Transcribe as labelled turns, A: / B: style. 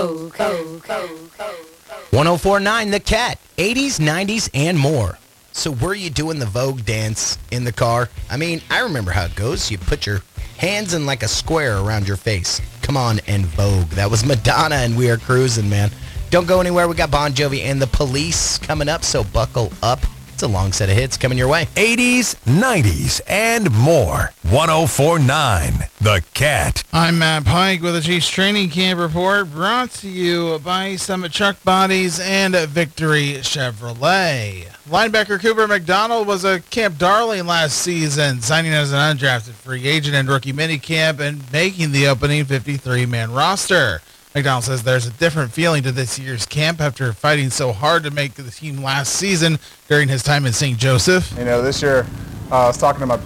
A: 1049 The Cat, 80s, 90s, and more. So were you doing the Vogue dance in the car? I mean, I remember how it goes. You put your hands in like a square around your face. Come on and Vogue. That was Madonna, and we are cruising, man. Don't go anywhere. We got Bon Jovi and the Police coming up, so buckle up. It's a long set of hits coming your way.
B: 80s, 90s, and more. 1049 The Cat.
C: I'm Matt Pike with a Chiefs Training Camp Report brought to you by Summit Truck Bodies and Victory Chevrolet. Linebacker Cooper McDonald was a camp darling last season, signing as an undrafted free agent in rookie minicamp and making the opening 53-man roster. McDonald says there's a different feeling to this year's camp after fighting so hard to make the team last season during his time in St. Joseph.
D: You know, this year I was talking to my